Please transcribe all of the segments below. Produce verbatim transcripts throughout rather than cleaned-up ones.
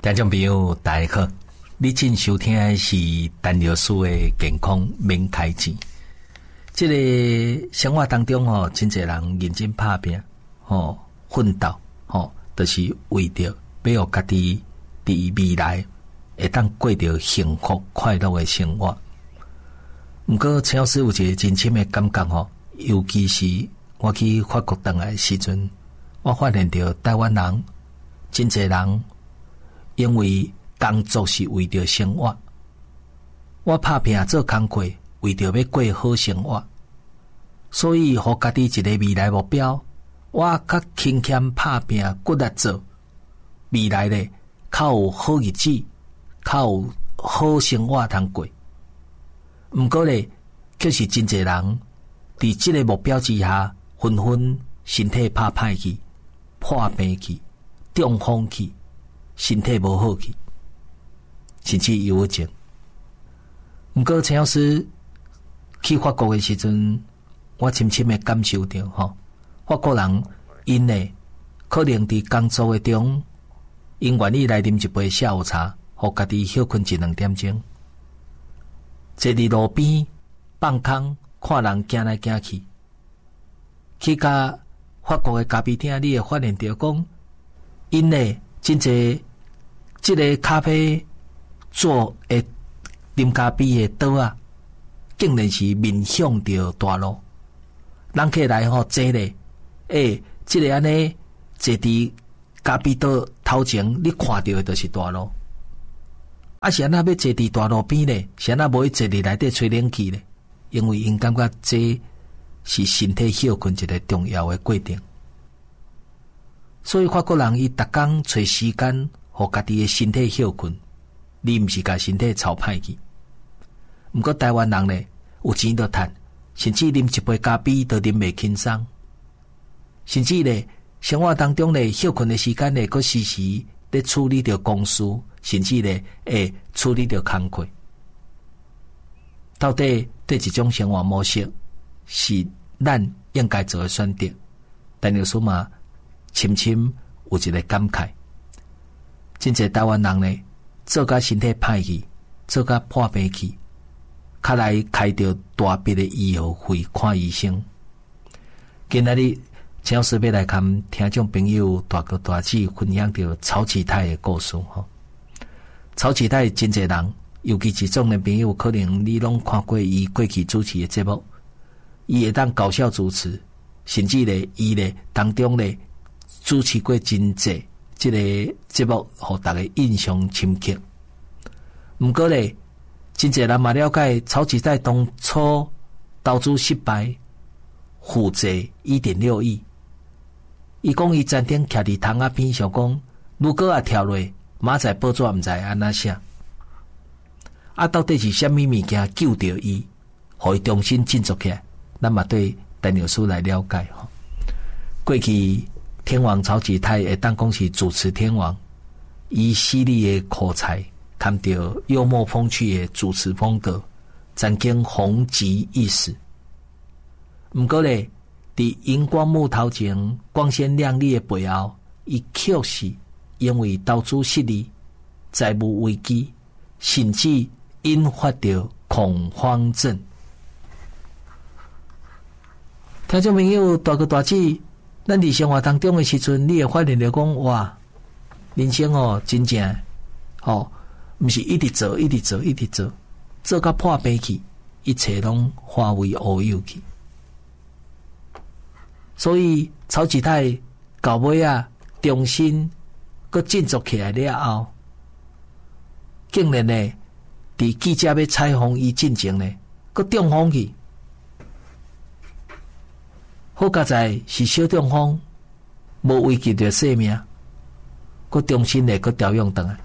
听众朋友大家好，你正收听的是陈老师的健康免开钱。这个生活当中哦，真侪人认真打拼，哦，奋斗，哦，就是为着要互家己伫未来会当过着幸福快乐的生活。不过，陈老师有一个真深的感觉哦，尤其是我去法国回来的时阵，我发现到台湾人真侪人。因为工作是为着生活，我打拼做工课，为着要过好生活，所以互家己一个未来目标，我较勤俭打拼，骨力做，未来咧较有好日子，较有好生活通过。毋过咧，却是真侪人伫即个目标之下，纷纷身体拍歹去，破病去，中风去。身体无好去，甚至忧郁症。毋过陈老师去法国的时阵，我深深的感受到吼，法国人因呢可能伫工作的中，因愿意来啉一杯下午茶，互家己休困一两点钟，坐伫路边放空，看人行来行去。去甲法国的咖啡厅，你会发现到讲，因呢真侪。这个咖啡做诶啉咖啡诶刀啊，竟然是面向着大路，人客来吼坐咧，诶、欸，这个安尼坐伫咖啡刀头前，你看到诶就是大路。啊，是安那要坐伫大路边咧，是安那无去坐伫内底吹冷气咧？因为因感觉这是身体休困一个重要诶过程，所以法国人伊逐工找时间。互家己的身体休困，你毋是甲身体操歹去。毋过台湾人呢，有钱就趁，甚至啉一杯咖啡都啉袂轻松，甚至呢，生活当中呢，休困的时间呢，佫时时咧处理着公事，甚至呢，会处理着工课。到底对一种生活模式是咱应该做的选择？但有时嘛，深深有一个感慨。真侪台湾人呢，做甲身体歹去，做甲破病去，较来开着大笔的医药费看医生。今仔日陈老师要来跟听众朋友大哥大姐分享着曹启泰的故事吼。曹启泰真侪人，尤其是众人朋友，可能你拢看过伊过去主持的节目，伊会当搞笑主持，甚至咧伊咧当中咧主持过真侪。这个节目互大家印象深刻。毋过咧，真侪人嘛了解曹启泰当初投资失败，负债一点六亿。伊讲伊暂停徛伫窗仔边，想讲如果也跳落，明仔报纸毋知安怎写。啊，到底是虾米物件救着伊，互伊重新振作起来？咱嘛对陈老师来了解吼。过去。天王曹启泰会当讲是主持天王，以犀利的口才，谈到幽默风趣的主持风格，曾经红极一时。毋过咧，伫荧光幕头前光鲜亮丽的背后，伊确实因为投资失利、债务危机，甚至引发着恐慌症。听众朋友，大哥大姐。咱伫生活当中的时阵，你会发现着讲哇，人生哦，真正哦，毋是一直做，一直做，一直做，做到破病去，一切拢化为乌有去。所以曹启泰到尾啊，重新佮振作起来了后，竟然呢，伫记者要采访伊进前呢，佮中风去。好佳在是小中风，无危及着性命，佮重新来佮调养倒来。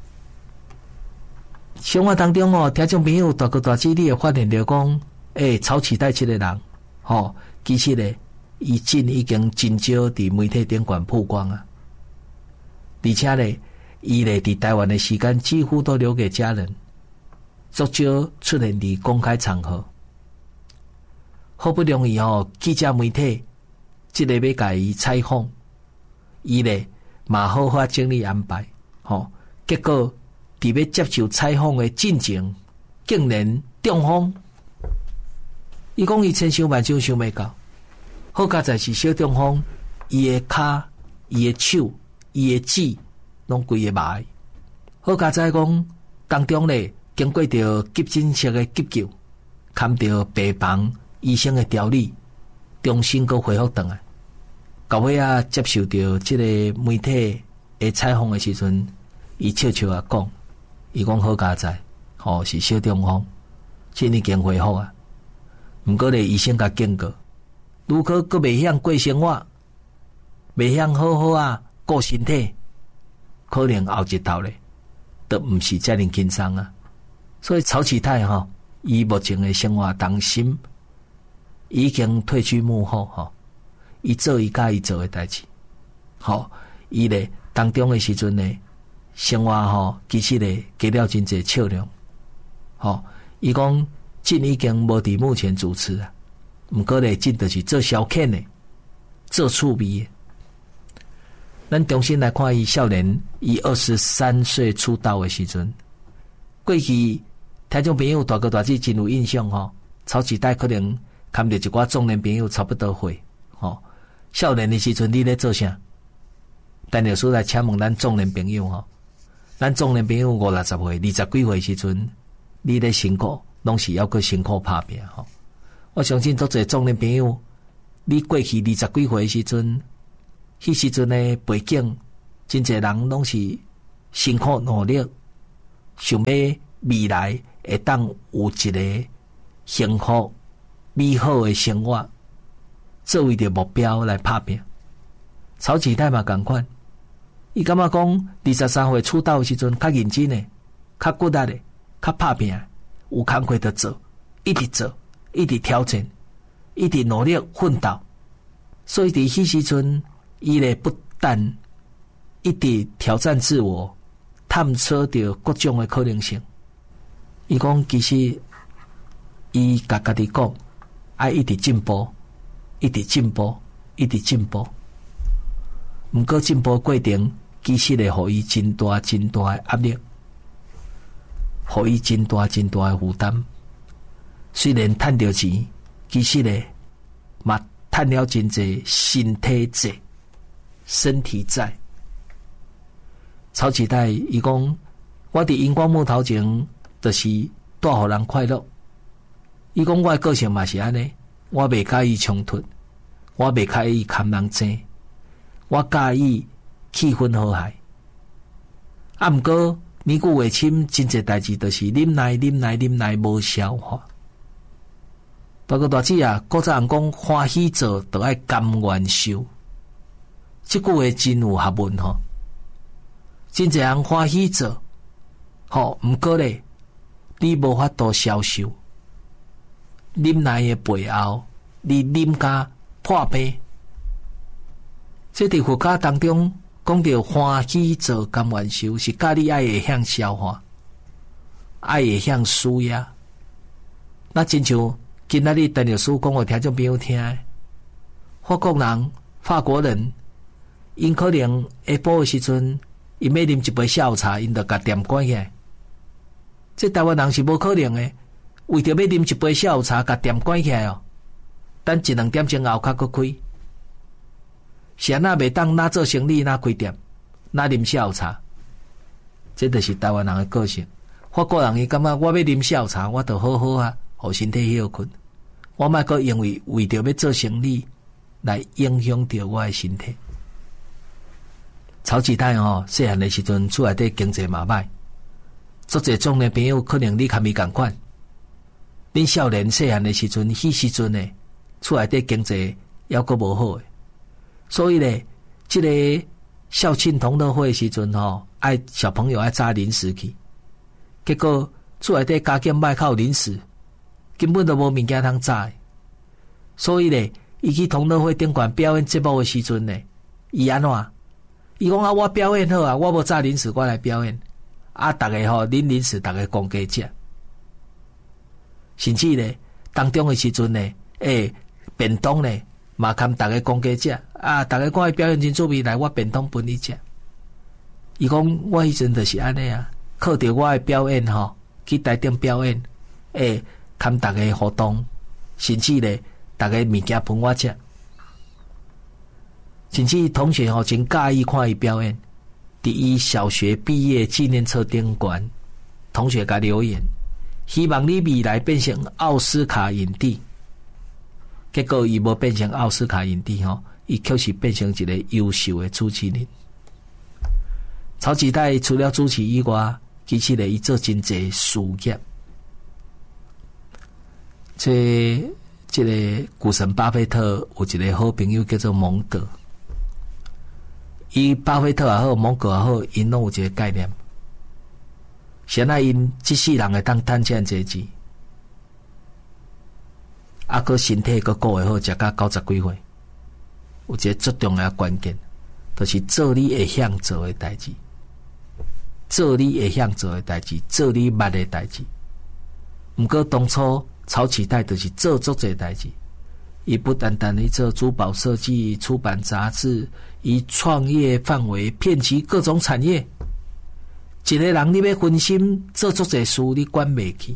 生活当中哦，听众朋友大哥大姐，你会发现着讲，诶，曹启泰这个人，吼、哦，其实咧，伊真已经真少伫媒体顶管曝光啊，而且咧，伊咧伫台湾的时间几乎都留给家人，足少出现伫公开场合。好不容易哦，记者媒体即个要甲伊采访，伊咧嘛好好整理安排，吼、哦， 结果伫要接受采访的进前，竟然中风。伊讲伊千想万想想袂到，好佳在是小中风，伊的骹、伊的手、伊的指拢规个麻。好佳在讲当中咧，经过着急诊室的急救，堪着病房医生的调理，重新阁恢复倒来。到尾啊，接受到即个媒体的采访的时阵，伊笑笑啊讲，伊讲好佳在，吼、哦、是小中风，即已经恢复啊。毋过咧，医生甲警告，如果阁未晓过生活，未晓好好啊顾身体，可能后一头咧，都毋是遮尔轻松啊。所以曹启泰吼，伊目前的生活重心已经退居幕后吼，伊做伊家己做的代志，吼，伊咧当中的时阵咧，生活吼其实咧加了真侪笑容，吼，伊讲。进已经无伫目前主持啊，毋过咧进就是做消遣的，做趣味的。咱重新来看伊少年，伊二十三岁出道的时阵，过去听众朋友大哥大姐真有印象吼，曹启泰可能看着一寡中年朋友差不多会吼。少年的时阵你咧做啥？但有时来请问咱中年朋友吼，咱中年朋友五六十岁、二十几岁时阵，你咧辛苦？拢是要去辛苦打拼吼，我相信做侪中年朋友，你过去二十几岁时阵，迄时阵的背景，真侪人拢是辛苦努力，想要未来会当有一个幸福美好的生活，作为着目标来打拼。曹启泰嘛同款，伊感觉讲二十三岁出道的时阵较认真的，较骨力的，较打拼的。有工课就做，一直做，一直挑战，一直努力奋斗。所以伫迄时阵，伊咧不但一直挑战自我，探索着各种的可能性。伊讲其实，伊甲家己讲，爱一直进步，一直进步，一直进步。毋过进步过程，其实会互伊真大真大的压力。互伊真大真大的负担，虽然趁着钱，其实咧嘛趁了真侪身体债、身体债。曹启泰伊讲，我伫荧光幕头前，就是带互人快乐。伊讲我的个性嘛是安尼，我袂介意冲突，我袂介意牵人争，我介意气氛和谐。啊，毋过。年久月深，真侪代志就是忍耐、忍耐、忍耐，无消化。大哥大姐啊，古早人讲欢喜做，就爱甘愿受。这句话真有学问吼。真侪人欢喜做，吼，毋过咧，你无法度消受。忍耐的背后，你忍甲破病。这伫佛家当中。讲到欢喜做甘愿受，是教你爱会向消化，爱会向舒压。那亲像今仔日陈律师讲互听众朋友听的，法国人、法国人，因可能下晡的时阵，因要啉一杯下午茶，因就甲店关起来。这台湾人是无可能的，为着要啉一杯下午茶，甲店关起来哦。等一两点钟后较佫开。是啊，那袂当哪做生意哪开店，哪啉下午茶，这就是台湾人的个性。法国人伊感觉我要啉下午茶，我就好好啊，互身体休困。我莫阁因为为着要做生意来影响着我的身体。曹启泰吼，细汉的时阵厝内底经济嘛歹，足侪中年朋友可能你较咪共款。恁少年细汉的时阵，迄时阵呢，厝内底经济犹阁无好诶。所以咧，这个校庆同乐会的时阵吼，爱小朋友爱炸零食去，结果厝内底家境歹，靠零食，根本都无物件通炸。所以咧，伊去同乐会顶管表演节目的时阵咧，伊安怎？伊讲啊，我表演好啊，我无炸零食，我来表演。啊，逐个吼啉零食，逐个公家食，甚至咧当中的时阵咧，诶，便当咧。嘛，堪大家公家食啊！大家看伊表演真趣味，来我便当分你食。 伊讲我迄阵就是安尼啊，靠着我的表演吼，去台顶表演，诶，含大家互动，甚至咧，大家物件分我食，甚至同学吼真介意看伊表演。第一小学毕业纪念册顶悬，同学甲留言，希望你未来变成奥斯卡影帝。结果伊无变成奥斯卡影帝吼，伊却是变成一个优秀的主持人。曹启泰除了主持以外，其实咧伊做真济事业。这这个股神巴菲特有一个好朋友叫做蒙格。伊巴菲特也好，蒙格也好，因拢有一个概念，现在因这世人会当赚这济钱，啊，佮身体佮顾会好，食到九十几岁，有一个最重要的关键，就是做你会想做的代志，做你会想做的代志，做你捌的代志。毋过当初曹启泰就是做足这代志。伊不单单地做珠宝设计、出版杂志，伊创业范围遍及各种产业。一个人你要分心做足这事，你管袂去，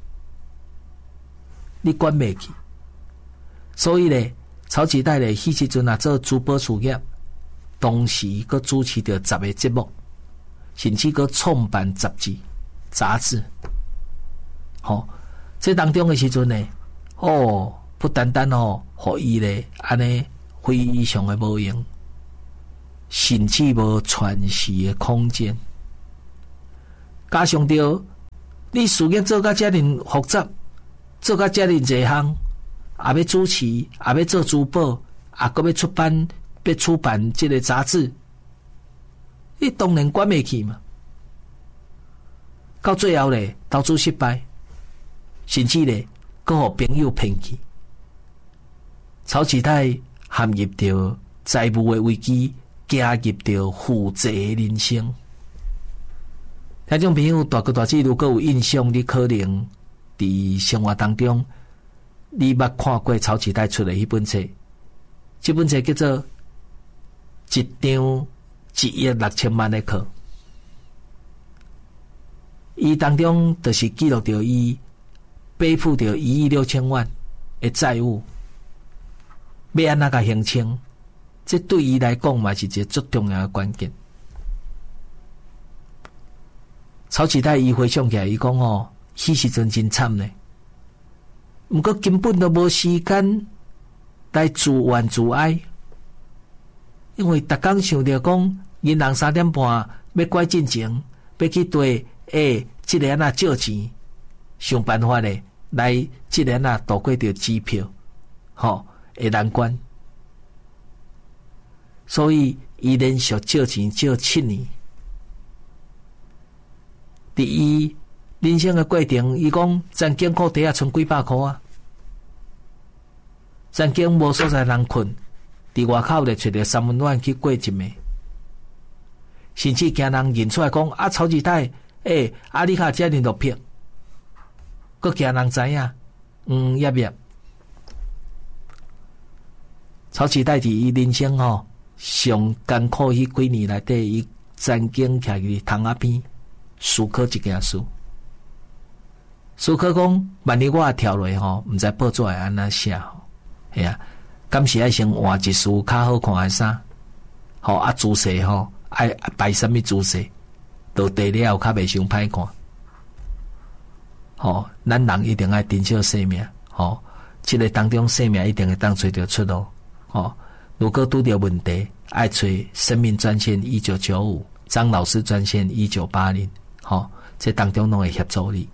你管袂去。所以咧，曹启泰咧，迄时阵啊做珠宝事业，同时佮主持着十个节目，甚至佮创办杂志、杂志。好、哦，这当中的时阵呢，哦。不单单哦，互伊咧安尼非常的无用，甚至无喘息的空间。加上着你事业做甲遮尔复杂，做甲遮尔侪项，也要主持，也要做珠宝，也阁要出版，要出版这个杂志，你当然管袂去嘛。到最后咧，投资失败，甚至咧，阁互朋友骗去。曹启泰陷入着财务的危机，加入着负债的人生。听众朋友，大哥大姐，如果有印象，你可能伫生活当中，你捌看过曹启泰出的迄本册。这本册叫做《一张一亿六千万的课》，伊当中就是记录着伊背负着一亿六千万的债务。要安怎个形成？这对伊来讲嘛是一个最重要的关键。曹启泰伊回想起来，伊讲哦，迄时阵真惨呢。毋过根本都无时间来自怨自哀，因为逐工想着讲，银行三点半要拐进前，要去对诶，即个安那借钱，想办法咧来即个安那度过着机票，吼。会难关，所以伊连续借钱借七年。第一人生的过程，伊讲曾经裤底下剩几百块啊，曾经无所在人困，伫外口咧找着三温暖去过一暝，甚至惊人认出来讲啊，曹启泰，诶、欸，啊你卡遮尔落魄，佮惊人知影，嗯，业业。曹启泰伫伊人生吼、哦、上艰苦迄几年内底，伊曾经徛伫窗仔边思考一件事，思考讲，万一我跳落吼，毋知报纸会安怎写吼？系啊，敢是爱先换一束较好看诶衫，吼啊姿势吼爱摆什么姿势，落地了较袂伤歹看。吼，咱人一定爱珍惜生命，吼，即个当中生命一定会当找着出路。哦，如果拄到问题，爱找生命专线一九九五，张老师专线一九八零，好，这当中拢会协助你。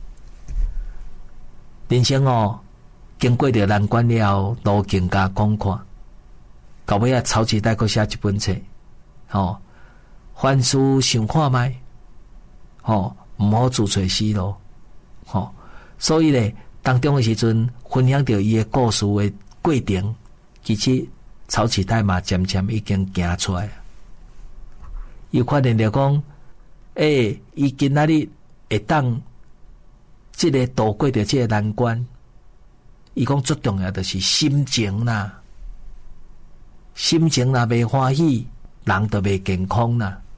人生哦，经过着难关了，路更加广阔。到尾啊，曹启泰阁写一本册，哦，凡事想看卖，哦，毋好自找死路，哦，所以咧，当中的时阵分享着伊的故事的过程。其实曹启泰嘛，渐渐已经行出来了。伊发现着讲，诶、欸，伊今仔日会当即个度过着即个难关。伊讲最重要的是心情啦，心情若袂欢喜，人就袂健康啦。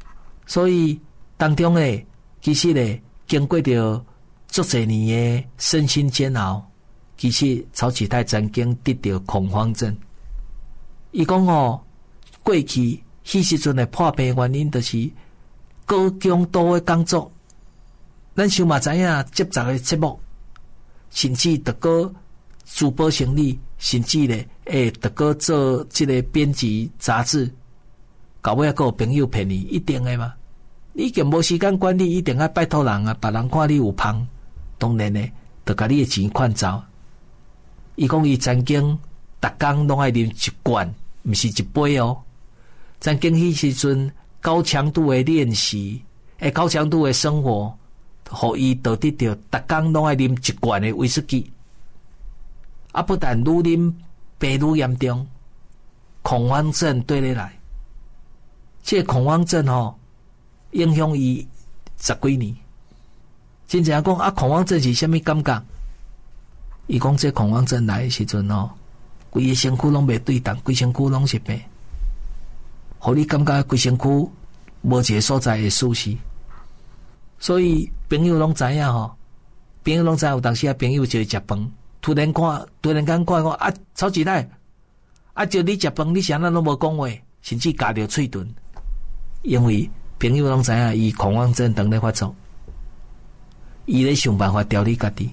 所以当中诶，其实咧经过着足侪年的身心煎熬，其实曹启泰曾经得到恐慌症。伊讲哦，过去迄时阵的破病原因，就是高强度的工作。咱想嘛知影，接杂的节目，甚至得个珠宝生意，甚至咧，诶，得个做这个编辑杂志，搞尾还有朋友骗你，一定的嘛。你已经无时间管理，一定要拜托人啊，别人看你有芳，当然呢，就甲你的钱款走。伊讲伊曾经逐工拢爱啉一罐，毋是一杯哦。曾经迄时阵高强度的练习，诶，高强度的生活，互伊得得到逐工拢爱啉一罐的威士忌。啊，不但愈啉病愈严重，恐慌症对咧来。这个恐慌症吼，影响伊十几年。真正讲啊，恐慌症是啥物感觉？伊讲这恐慌症来的时阵吼，规个身躯拢袂对动，规身躯拢是病，互你感觉规身躯无一个所在会舒适。所以朋友拢知影吼，朋友拢知影有当时啊，朋友就会食饭，突然看，突然间看讲啊，曹启泰，啊，就你食饭，你啥咱拢无讲话，甚至夹着喙唇，因为朋友拢知影伊恐慌症当咧发作，伊咧想办法调理家己。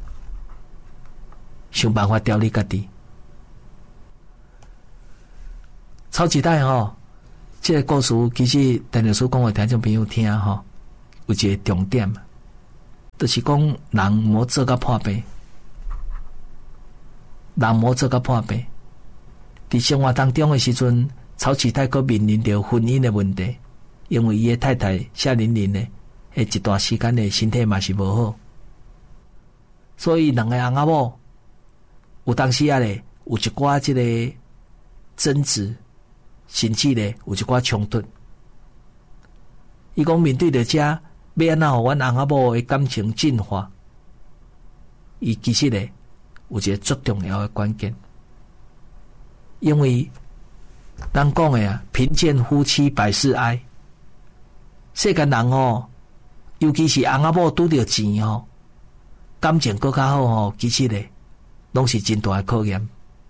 想办法调理家己。曹启泰吼，这个故事其实陈老师讲给听众朋友听吼，有一个重点，就是讲人莫做甲破病，人莫做甲破病。伫生活当中的时阵，曹启泰佫面临着婚姻的问题，因为伊的太太夏玲玲呢，诶一段时间的身体嘛是无好，所以两个翁仔某。有当时啊咧，有一寡即个争执，甚至咧有一寡冲突。伊讲面对着这，要安怎互阮翁仔某的感情进化？伊其实咧有一个最重要的关键，因为人讲的啊，贫贱夫妻百事哀。世间人哦，尤其是翁仔某拄着钱哦，感情更较好哦，其实咧。拢是真大的考验，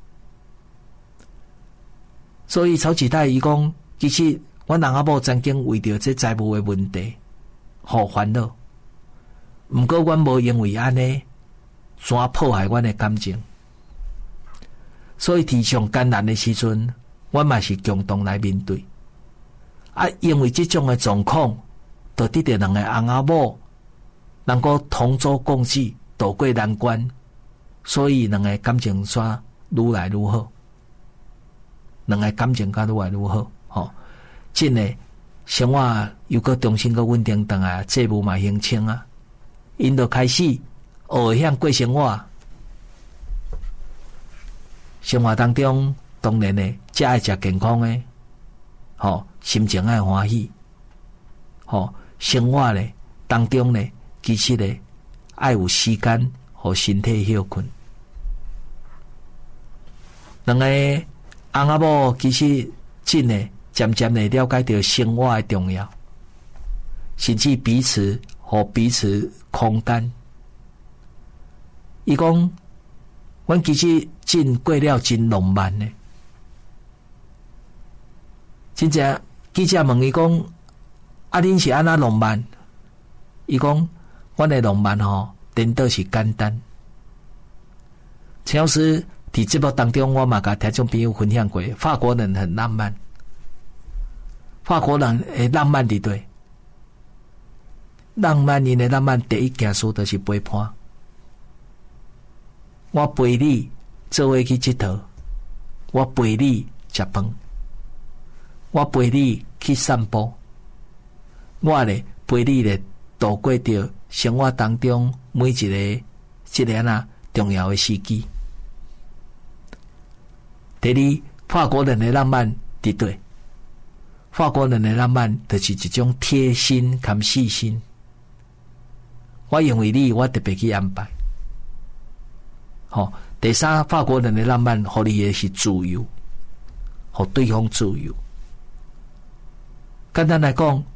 所以曹启泰伊讲，其实阮翁仔某曾经为着这财务的问题，互烦恼。毋过阮无因为安尼，怎破坏阮的感情？所以伫上艰难的时阵，阮嘛是共同来面对。啊，因为这种的状况，就得着两个翁仔某能够同舟共济，渡过难关。所以，两个感情煞愈来愈好，两个感情甲愈来愈好，吼！真诶，生活又搁重新搁稳定当来，债务嘛轻轻啊，因就开始学会向过生活。生活当中，当然诶，食爱食健康诶，吼，心情爱欢喜，吼，生活咧当中咧，其实咧爱有时间。互身体休困，两个翁仔某其实真诶渐渐地了解到生活的重要，甚至彼此互彼此空间。伊讲，阮其实真过了真浪漫呢。真正记者问伊讲，啊，恁是安怎浪漫？伊讲，阮的浪漫吼。颠倒是简单。陈老师伫节目当中，我嘛甲听众朋友分享过，法国人很浪漫。法国人诶浪漫伫对，浪漫因诶浪漫第一件事就是陪伴。我陪你做伙去佚佗，我陪你食饭，我陪你去散步，我咧陪你咧度过着生活当中每一个这个啊重要的时机。第二，法国人的浪漫伫对，法国人的浪漫就是一种贴心和细心。我因为你，我特别去安排。好、哦，第三，法国人的浪漫，互你的是自由，互对方自由。简单来讲，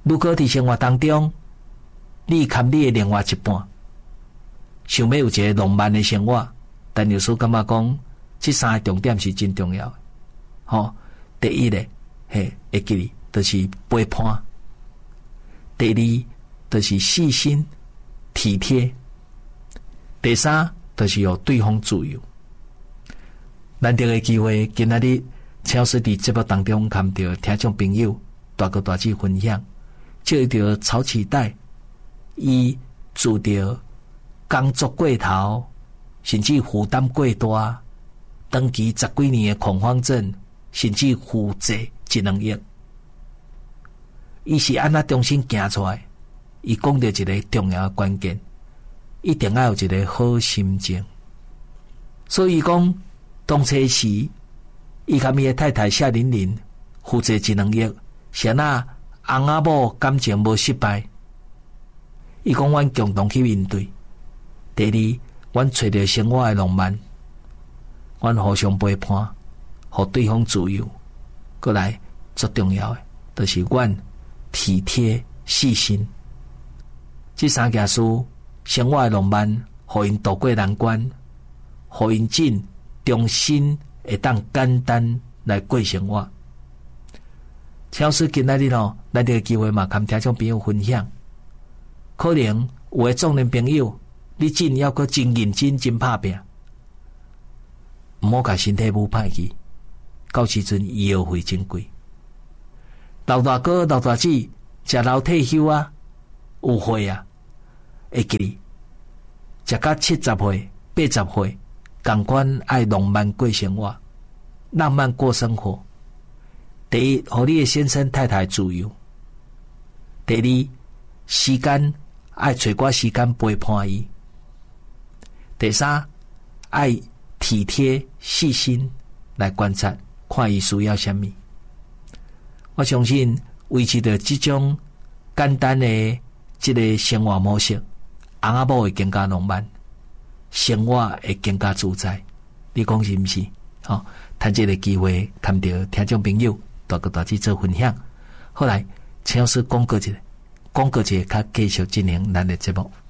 如果伫生活当中，你看你的另外一半，想要有一个浪漫的生活，但有时候感觉讲，这三个重点是真重要的。吼，第一咧，嘿，会记哩，就是陪伴；第二，就是细心体贴；第三，就是有对方自由。难得的机会，今仔日超师伫节目当中看到听众朋友大哥大姐分享，借着超期待，伊做着工作过头，甚至负担过大，长期十几年的恐慌症，甚至负债一两亿，伊是安怎重新行出来？伊讲到一个重要的关键，一定要有一个好心情。所以讲，当初时，伊甲伊的太太夏玲玲负债一两亿，谁那翁仔某感情无失败？伊讲，阮共同去面对。第二，阮找到生活的浪漫，阮互相陪伴，互对方自由。过来，最重要的，就是阮体贴细心。这三件事，生活的浪漫，互因度过难关，互因真重新会当简单来过生活。超市今仔日咯，咱这个机会嘛，跟听众朋友分享。可能有诶壮年朋友，你真要搁真认真、真拍拼，毋好甲身体母歹去，到时阵医药费真贵。老大哥、老大姐，食老退休啊，有岁啊，会记哩，食到七十岁、八十岁，同款爱浪漫过生活，浪漫过生活。第一，互你的先生太太自由；第二，时间爱找寡时间陪伴伊；第三，爱体贴细心来观察，看伊需要什么。我相信维持着这种简单的这个生活模式，翁仔某会更加浪漫，生活会更加自在。你讲是毋是？好、哦，趁这个机会，看到听众朋友大个大姐做分享。后来，请老师讲过一个，讲过一个，较继续进行咱的节目。